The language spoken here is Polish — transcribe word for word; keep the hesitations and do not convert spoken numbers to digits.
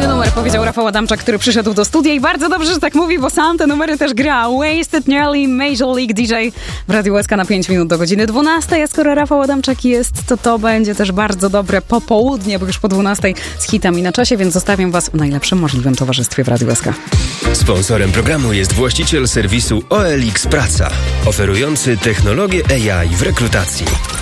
Fajny numer, powiedział Rafał Adamczak, który przyszedł do studia i bardzo dobrze, że tak mówi, bo sam te numery też gra. Wasted Nearly, Major League D J w Radiu S K na pięć minut do godziny dwunastej, a skoro Rafał Adamczak jest, to to będzie też bardzo dobre popołudnie, bo już po dwunastej z hitami na czasie, więc zostawiam was w najlepszym możliwym towarzystwie w Radiu S K. Sponsorem programu jest właściciel serwisu O L X Praca, oferujący technologię A I w rekrutacji.